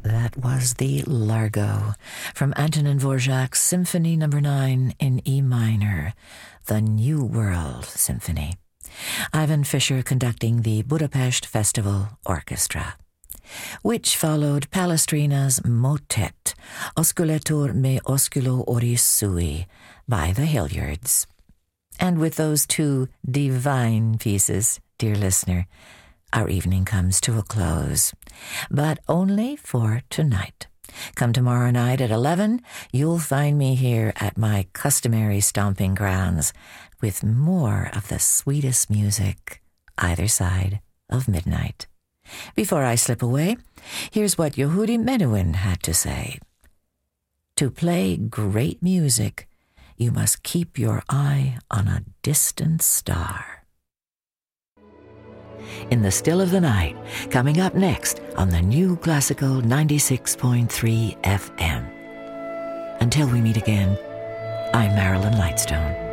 That was the Largo from Antonin Dvorak's Symphony No. 9 in E minor, the New World Symphony. Ivan Fischer conducting the Budapest Festival Orchestra, which followed Palestrina's motet, Osculetur me osculo oris sui, by the Hilliards. And with those two divine pieces, dear listener, our evening comes to a close, but only for tonight. Come tomorrow night at 11, you'll find me here at my customary stomping grounds with more of the sweetest music either side of midnight. Before I slip away, here's what Yehudi Menuhin had to say. To play great music, you must keep your eye on a distant star. In the Still of the Night, coming up next on the New Classical 96.3 FM. Until we meet again, I'm Marilyn Lightstone.